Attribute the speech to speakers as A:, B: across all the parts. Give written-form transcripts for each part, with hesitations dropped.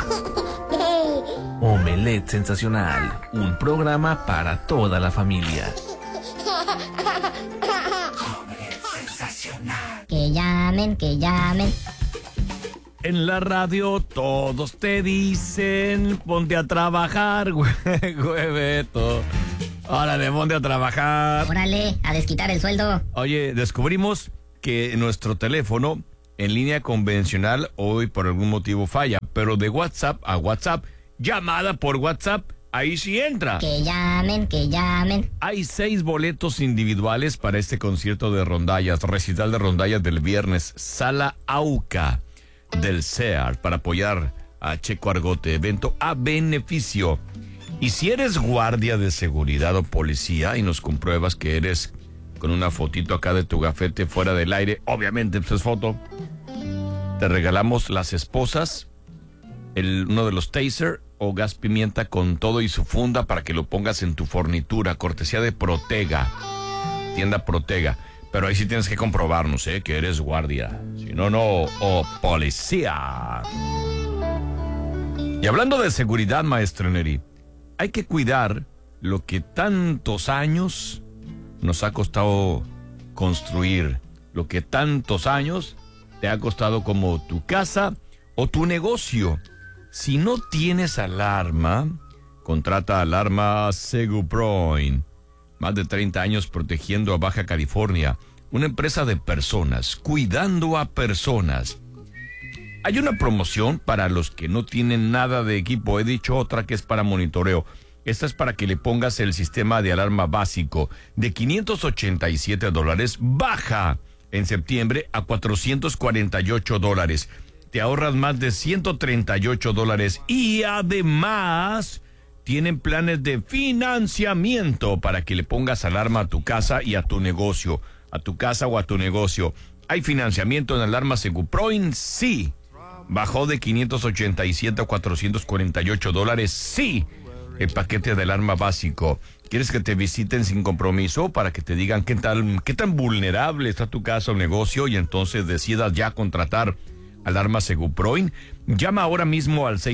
A: Omelette Sensacional, un programa para toda la familia.
B: Que llamen, que llamen.
A: En la radio todos te dicen, ponte a trabajar, hueveto. Órale, ponte a trabajar.
B: Órale, a desquitar el sueldo.
A: Oye, descubrimos que nuestro teléfono en línea convencional hoy por algún motivo falla, pero de WhatsApp a WhatsApp, llamada por WhatsApp, ahí sí entra.
B: Que llamen, que llamen.
A: Hay 6 boletos individuales para este concierto de rondallas, recital de rondallas del viernes, Sala Auca del CEAR, para apoyar a Checo Argote, evento a beneficio. Y si eres guardia de seguridad o policía y nos compruebas que eres, con una fotito acá de tu gafete fuera del aire, obviamente pues es foto, te regalamos las esposas, uno de los taser o gas pimienta con todo y su funda para que lo pongas en tu fornitura, cortesía de Protega, tienda Protega. Pero ahí sí tienes que comprobarnos, que eres guardia. Si no, no, o policía. Y hablando de seguridad, maestro Neri, hay que cuidar lo que tantos años nos ha costado construir, lo que tantos años te ha costado como tu casa o tu negocio. Si no tienes alarma, contrata Alarma Seguproin. Más de 30 años protegiendo a Baja California. Una empresa de personas, cuidando a personas. Hay una promoción para los que no tienen nada de equipo. He dicho otra que es para monitoreo. Esta es para que le pongas el sistema de alarma básico de $587. Baja en septiembre a $448. Te ahorras más de $138. Y además tienen planes de financiamiento para que le pongas alarma a tu casa y a tu negocio. A tu casa o a tu negocio. ¿Hay financiamiento en Alarma Seguproin? Sí. Bajó de $587 a $448. Sí. El paquete de alarma básico. ¿Quieres que te visiten sin compromiso para que te digan qué tan vulnerable está tu casa o negocio y entonces decidas ya contratar Alarma Seguproin? Llama ahora mismo al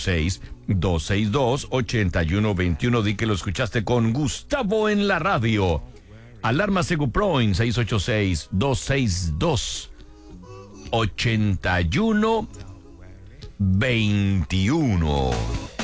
A: 686-262-8121. Di que lo escuchaste con Gustavo en la radio. Alarma Seguproin, 686-262-8121.